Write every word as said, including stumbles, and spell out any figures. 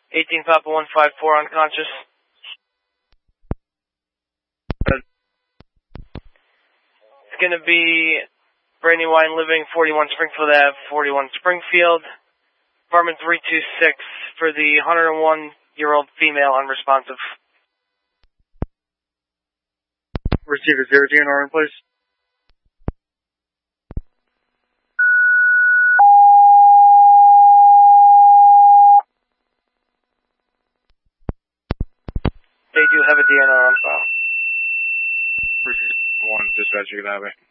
eighteen Papa one five four unconscious. It's going to be Brandy Wine Living, forty-one Springfield Avenue, forty-one Springfield. Apartment three two six for the one oh one-year-old female unresponsive. Receiver zero D N R in place. They do have a D N R on file. Receiver one, dispatch, you can have it.